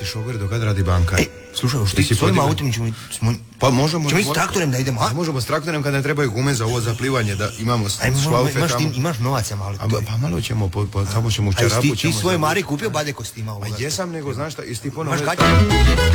ti šofer do kad radi banka? Slušaj, s svojim autom ćemo... Pa možemo... Ćemo i s traktorem da idemo, a? Možemo s traktorem kada ne trebaju gume za ovo zaplivanje, da imamo šlaufe tamo. Imaš novaca malo. Pa malo ćemo, tamo ćemo u čarapu. Ti svoje Mari kupio bade kostima ovoga? Pa jesam, nego znaš šta, jesi ti ponovno...